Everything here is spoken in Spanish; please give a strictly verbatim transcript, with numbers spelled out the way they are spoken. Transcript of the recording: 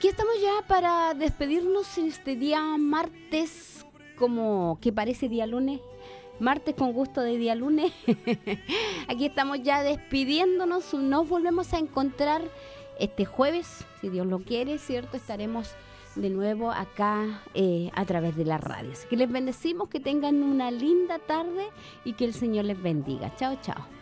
Aquí estamos ya para despedirnos en este día martes, como que parece día lunes. Martes con gusto de día lunes. Aquí estamos ya despidiéndonos. Nos volvemos a encontrar este jueves, si Dios lo quiere, ¿cierto? Estaremos de nuevo acá eh, a través de la radio. Así que les bendecimos, que tengan una linda tarde y que el Señor les bendiga. Chao, chao.